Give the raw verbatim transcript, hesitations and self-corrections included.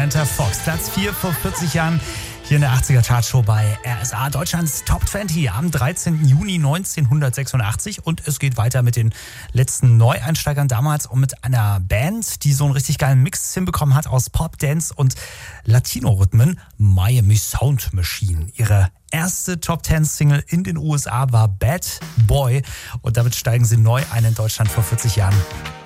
Samantha Fox. Platz vier vor vierzig Jahren hier in der achtziger-Chartshow bei R S A. Deutschlands Top zwanzig am dreizehnten Juni neunzehnhundertsechsundachtzig. Und es geht weiter mit den letzten Neueinsteigern damals und mit einer Band, die so einen richtig geilen Mix hinbekommen hat aus Pop, Dance und Latino-Rhythmen. Miami Sound Machine. Ihre erste Top zehn Single in den U S A war Bad Boy. Und damit steigen sie neu ein in Deutschland vor vierzig Jahren.